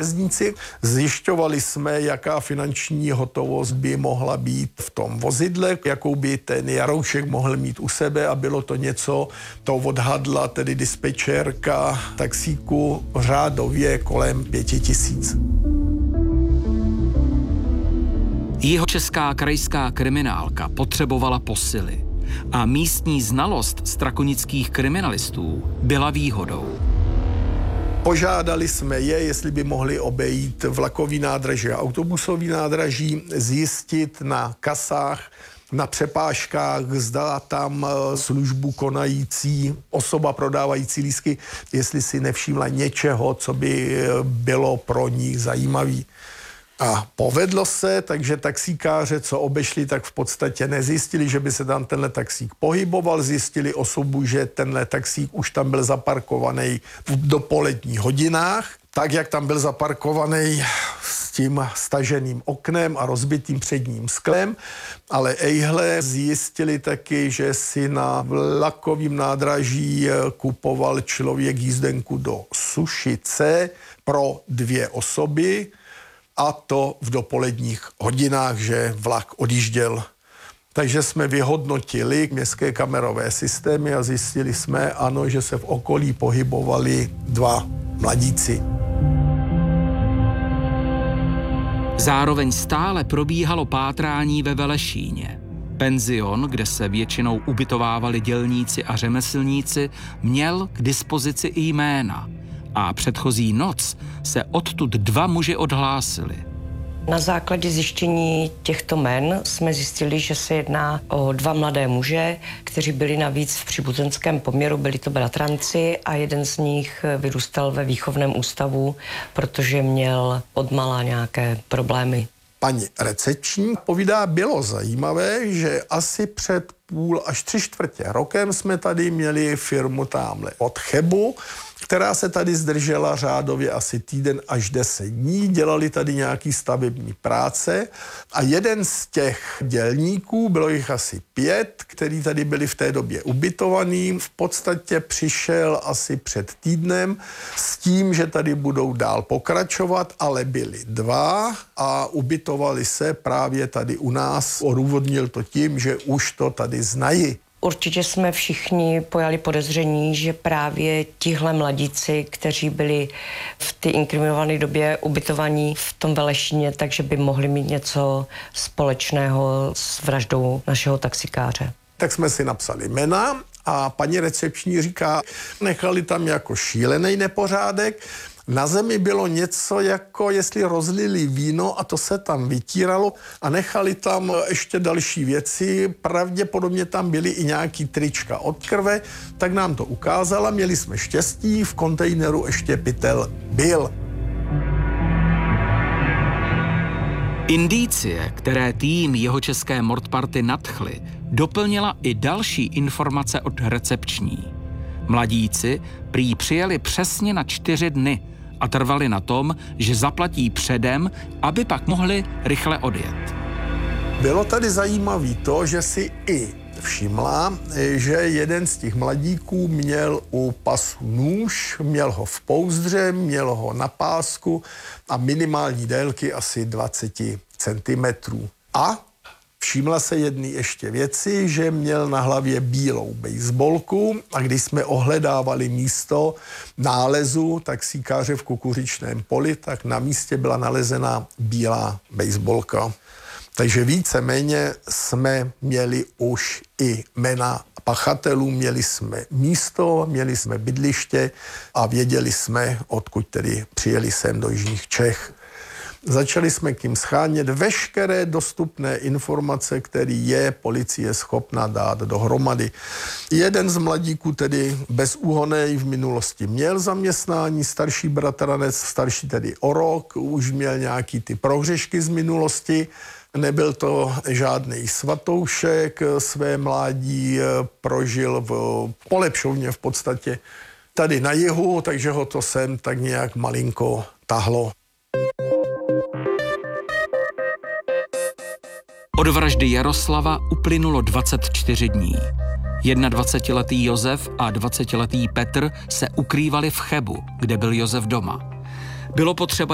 železnici. Zjišťovali jsme, jaká finanční hotovost by mohla být v tom vozidle, jakou by ten Jaroušek mohl mít u sebe a bylo to něco, to odhadla tedy dispečérka taxíku řádově kolem 5 000. Jihočeská krajská kriminálka potřebovala posily a místní znalost strakonických kriminalistů byla výhodou. Požádali jsme je, jestli by mohli obejít vlakový nádraží a autobusový nádraží, zjistit na kasách, na přepážkách, zda tam službu konající osoba prodávající lístky, jestli si nevšimla něčeho, co by bylo pro ní zajímavý. A povedlo se, takže taxíkáře, co obešli, tak v podstatě nezjistili, že by se tam tenhle taxík pohyboval. Zjistili osobu, že tenhle taxík už tam byl zaparkovaný v dopoledních hodinách, tak jak tam byl zaparkovaný s tím staženým oknem a rozbitým předním sklem, ale ejhle zjistili taky, že si na vlakovém nádraží kupoval člověk jízdenku do Sušice pro 2 osoby, a to v dopoledních hodinách, že vlak odjížděl. Takže jsme vyhodnotili městské kamerové systémy a zjistili jsme, ano, že se v okolí pohybovali 2 mladíci. Zároveň stále probíhalo pátrání ve Velešíně. Penzion, kde se většinou ubytovávali dělníci a řemeslníci, měl k dispozici i jména. A předchozí noc se odtud 2 muži odhlásili. Na základě zjištění těchto jmen jsme zjistili, že se jedná o 2 mladé muže, kteří byli navíc v příbuzenském poměru, byli to bratranci a jeden z nich vyrůstal ve výchovném ústavu, protože měl odmala nějaké problémy. Paní recepční povídá, bylo zajímavé, že asi před 0,5 až 3/4 rokem jsme tady měli firmu tamhle od Chebu, která se tady zdržela řádově asi týden až 10 dní, dělali tady nějaký stavební práce a jeden z těch dělníků, bylo jich asi 5, který tady byli v té době ubytovaný, v podstatě přišel asi před týdnem s tím, že tady budou dál pokračovat, ale byli 2 a ubytovali se právě tady u nás. Odůvodnil to tím, že už to tady znají. Určitě jsme všichni pojali podezření, že právě tihle mladíci, kteří byli v té inkriminované době ubytovaní v tom Velešíně, takže by mohli mít něco společného s vraždou našeho taxikáře. Tak jsme si napsali jména a paní recepční říká, nechali tam jako šílený nepořádek. Na zemi bylo něco, jako jestli rozlili víno a to se tam vytíralo a nechali tam ještě další věci. Pravděpodobně tam byly i nějaký trička od krve, tak nám to ukázala. Měli jsme štěstí, v kontejneru ještě pytel byl. Indicie, které tým Jihočeské mordparty nadchly, doplnila i další informace od recepční. Mladíci prý přijeli přesně na 4 dny a trvali na tom, že zaplatí předem, aby pak mohli rychle odjet. Bylo tady zajímavé to, že si i všimla, že jeden z těch mladíků měl u pasu nůž, měl ho v pouzdře, měl ho na pásku a minimální délky asi 20 cm. A všimla se jedné ještě věci, že měl na hlavě bílou bejsbolku a když jsme ohledávali místo nálezu taxíkáře v Kukuřičném poli, tak na místě byla nalezena bílá bejsbolka. Takže víceméně jsme měli už i jména pachatelů, měli jsme místo, měli jsme bydliště a věděli jsme, odkud tedy přijeli sem do jižních Čech. Začali jsme k ním shánět veškeré dostupné informace, které je policie schopna dát dohromady. Jeden z mladíků, tedy bezúhonný, v minulosti měl zaměstnání, starší bratranec, starší tedy o rok, už měl nějaký ty prohřešky z minulosti. Nebyl to žádný svatoušek, své mládí prožil v Polepšovně v podstatě tady na jihu, takže ho to sem tak nějak malinko tahlo. Od vraždy Jaroslava uplynulo 24 dní. 21letý Josef a 20letý Petr se ukrývali v Chebu, kde byl Josef doma. Bylo potřeba